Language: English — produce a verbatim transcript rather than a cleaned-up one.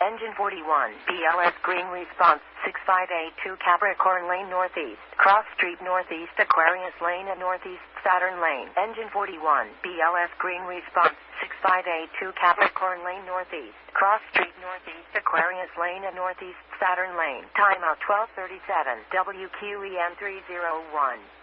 Engine forty-one, B L S green response, six five eight two Capricorn Lane Northeast, Cross Street Northeast, Aquarius Lane and Northeast, Saturn Lane. Engine forty-one, B L S green response, six five eight two Capricorn Lane Northeast, Cross Street Northeast, Aquarius Lane and Northeast, Saturn Lane. Timeout twelve thirty-seven, W Q E M three oh one.